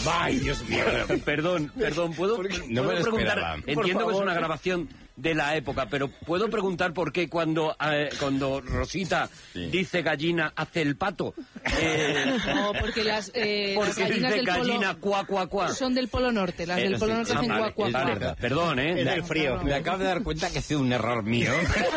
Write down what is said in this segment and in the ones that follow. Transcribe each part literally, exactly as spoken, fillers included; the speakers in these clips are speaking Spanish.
Ay, Dios mío. Perdón, perdón, ¿puedo, no ¿puedo me lo preguntar? esperaba. Entiendo que es una grabación de la época, pero ¿puedo preguntar por qué cuando, eh, cuando Rosita sí. dice gallina hace el pato? Eh, no, porque las, eh, porque las gallinas dice del gallina polo, cuá, cuá, cuá. Son del Polo Norte, las eh, del Polo sí, Norte hacen vale, cuá, cuá, vale, cuá. Perdón, ¿eh? Es del frío. Me acabo de dar cuenta que ha sido un error mío.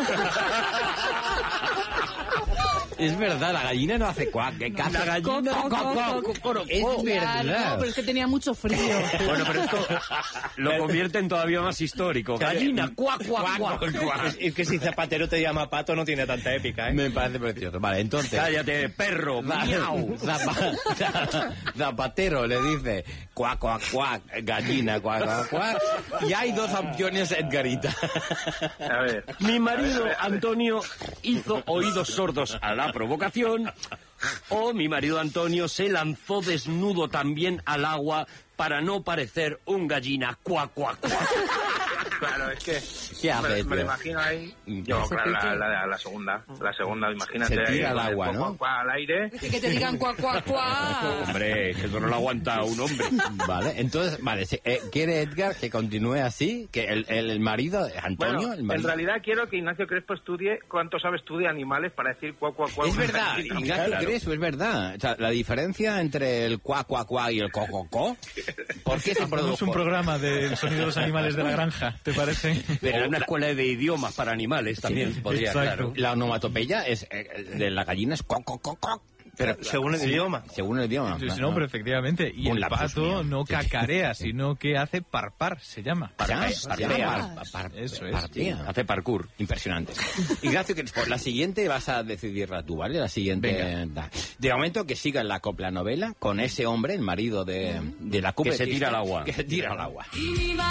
Es verdad, la gallina no hace cuac, que caza. La gallina co, co, co, co, co, es co, verdad. Claro, no, pero es que tenía mucho frío. Bueno, pero esto lo convierte en todavía más histórico. Gallina, cuac, cuac, cuac. Es, es que si Zapatero te llama pato no tiene tanta épica, ¿eh? Me parece precioso. Vale, entonces... Cállate, perro, miau. Zap Zapatero le dice cuac, cuac, cuac, gallina, cuac, cuac, cuac. Y hay dos opciones, Edgarita. A ver. Mi marido, Antonio, hizo oídos sordos a la provocación, o mi marido Antonio se lanzó desnudo también al agua para no parecer un gallina cuac, cuac, cuac. Claro, es que ¿Qué hace, me, tío? me lo imagino ahí. Yo, claro, la, la, la segunda. La segunda, imagínate. Se tira ahí, al agua, cuac, ¿no? cuac, cuac, al aire. Es que te digan cuá, cuá, cuá. Hombre, que eso no lo aguanta un hombre. Vale, entonces, vale, eh, ¿quiere Edgar que continúe así? Que el, el, el marido, Antonio, Bueno, el marido... en realidad quiero que Ignacio Crespo estudie cuánto sabe estudia animales para decir cuac, cuac, cuac. Es verdad, Ignacio Claro. Crespo, es verdad. O sea, la diferencia entre el cuac, cuac, cuac y el co-co-co, ¿por qué se Hacemos produjo? un programa del sonido de los animales de la granja, ¿te parece? Pero en una escuela de idiomas para animales también Sí, podría, exacto. claro. La onomatopeya es, eh, de la gallina es co-co-co-co. Pero según el idioma. Según el idioma. Sí, sí, no, pero efectivamente. Y Un el lapsus pato mío. no Sí. cacarea, sino que hace parpar, se llama. Parpea, Se parpea, llama. par- par- Eso es. parpea. Hace parkour. Impresionante. Ignacio Crespo, la siguiente vas a decidirla tú, ¿vale? La siguiente... Da. De momento que siga la copla novela con ese hombre, el marido de, de la Que se cubetista, tira al agua. Que se tira al agua.